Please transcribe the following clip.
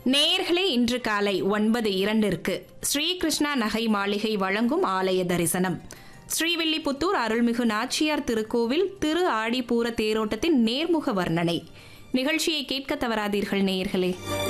நேயர்களே, இன்று காலை 9:02 ஸ்ரீகிருஷ்ணா நகை மாளிகை வழங்கும் ஆலய தரிசனம். ஸ்ரீவில்லிபுத்தூர் அருள்மிகு நாச்சியார் திருக்கோவில் திரு ஆடிப்பூர தேரோட்டத்தின் நேர்முக வர்ணனை நிகழ்ச்சியை கேட்க தவறாதீர்கள் நேயர்களே.